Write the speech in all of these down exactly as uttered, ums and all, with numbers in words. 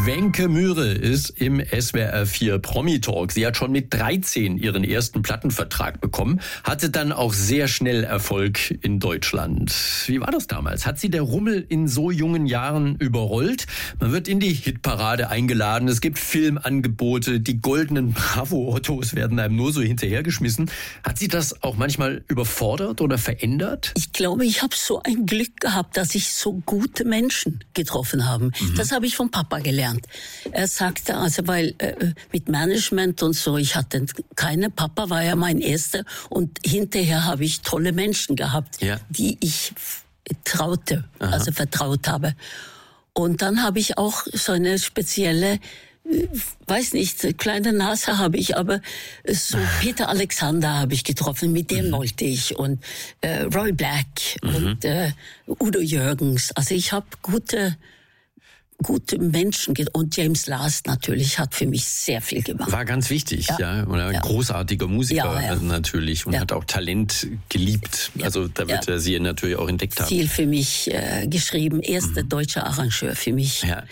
Wencke Myhre ist im S W R vier Promi-Talk. Sie hat schon mit dreizehn ihren ersten Plattenvertrag bekommen, hatte dann auch sehr schnell Erfolg in Deutschland. Wie war das damals? Hat sie der Rummel in so jungen Jahren überrollt? Man wird in die Hitparade eingeladen, es gibt Filmangebote, die goldenen Bravo-Autos werden einem nur so hinterhergeschmissen. Hat sie das auch manchmal überfordert oder verändert? Ich glaube, ich habe so ein Glück gehabt, dass ich so gute Menschen getroffen habe. Mhm. Das habe ich vom Papa gelernt. Er sagte, also weil äh, mit Management und so, ich hatte keine, Papa war ja mein Erster und hinterher habe ich tolle Menschen gehabt, ja, die ich traute, Aha. also vertraut habe. Und dann habe ich auch so eine spezielle, weiß nicht, kleine Nase habe ich, aber so Peter Alexander habe ich getroffen, mit dem mhm. wollte ich, und äh, Roy Black mhm. und äh, Udo Jürgens. Also ich habe gute gute Menschen, und James Last natürlich hat für mich sehr viel gemacht. War ganz wichtig, ja. ja. Und ein ja. großartiger Musiker ja, ja. natürlich und ja. hat auch Talent geliebt. Ja. Also da wird ja. er sie natürlich auch entdeckt haben. Viel für mich äh, geschrieben, erster mhm. deutscher Arrangeur für mich. Ja.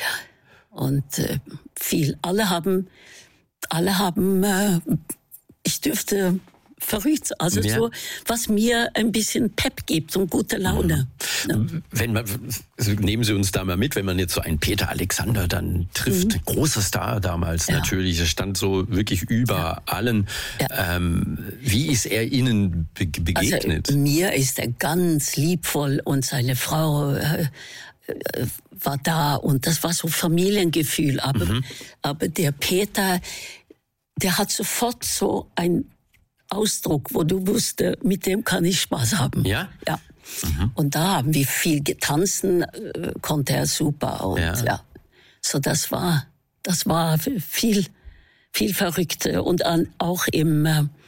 Und äh, viel. Alle haben, alle haben, äh, ich dürfte verrückt, also ja. so, was mir ein bisschen Pep gibt und gute Laune. Ja. Ja. Wenn man, also nehmen Sie uns da mal mit, wenn man jetzt so einen Peter Alexander dann trifft, mhm. großer Star damals ja. natürlich, er stand so wirklich über ja. allen. Ja. Ähm, wie ist er Ihnen be- begegnet? Also, mir ist er ganz liebvoll und seine Frau äh, äh, war da und das war so Familiengefühl, aber, mhm. aber der Peter, der hat sofort so ein Ausdruck, wo du wusstest, mit dem kann ich Spaß haben. Ja? Ja. Mhm. Und da haben wir viel getanzen, äh, konnte er super. Und ja. ja. So, das war, das war viel, viel verrückter. Und an, auch im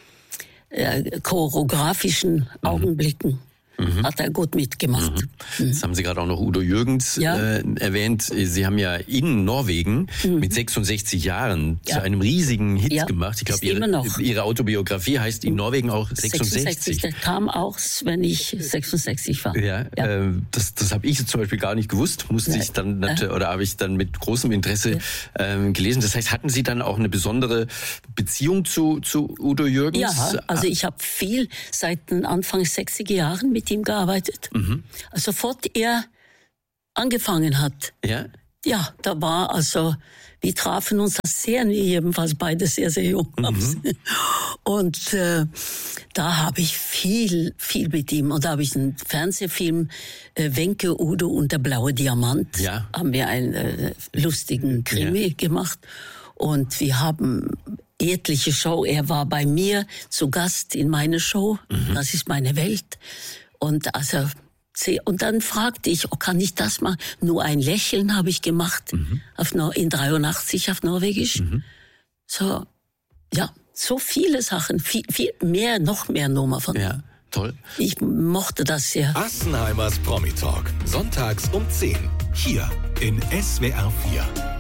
äh, choreografischen mhm. Augenblicken. Mhm. Hat er gut mitgemacht. Mhm. Jetzt haben Sie gerade auch noch Udo Jürgens ja. äh, erwähnt. Sie haben ja in Norwegen mhm. mit sechsundsechzig Jahren ja. zu einem riesigen Hit ja. gemacht. Ich glaube, ihre, ihre Autobiografie heißt in Norwegen auch sechsundsechzig. sechsundsechzig. Der kam auch, wenn ich sechsundsechzig war. Ja, ja. Äh, das, das habe ich zum Beispiel gar nicht gewusst. Musste ja. ich dann ja. oder habe ich dann mit großem Interesse ja. ähm, gelesen. Das heißt, hatten Sie dann auch eine besondere Beziehung zu, zu Udo Jürgens? Ja, also ich habe viel seit den Anfang sechziger Jahren mit ihm gearbeitet. Mhm. Also sofort er angefangen hat. Ja? Ja, da war also, wir trafen uns das sehr, jedenfalls beide sehr, sehr jung. Mhm. Und äh, da habe ich viel, viel mit ihm. Und da habe ich einen Fernsehfilm, äh, Wencke, Udo und der blaue Diamant. Ja. Haben wir einen äh, lustigen Krimi ja. gemacht. Und wir haben etliche Show. Er war bei mir zu Gast in meiner Show. Mhm. Das ist meine Welt. Und also, und dann fragte ich, oh, kann ich das mal? Nur ein Lächeln habe ich gemacht, mhm. auf, in dreiundachtzig auf Norwegisch. Mhm. So, ja, so viele Sachen, viel, viel mehr, noch mehr Nummer von ihm. Ja, toll. Ich mochte das sehr. Assenheimers Promi Talk, sonntags um zehn, hier in S W R vier.